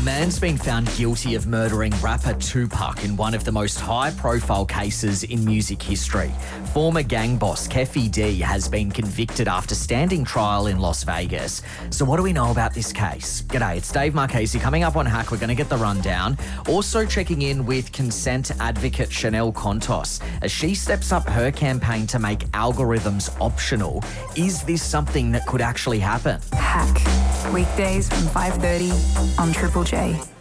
man's been found guilty of murdering rapper Tupac in one of the most high-profile cases in music history. Former gang boss Keffe D has been convicted after standing trial in Las Vegas. So what do we know about this case? G'day, it's Dave Marchese. Coming up on Hack, we're going to get the rundown. Also checking in with consent advocate Chanel Contos as she steps up her campaign to make algorithms optional. Is this something that could actually happen? Hack. Weekdays from 5:30 on Triple J.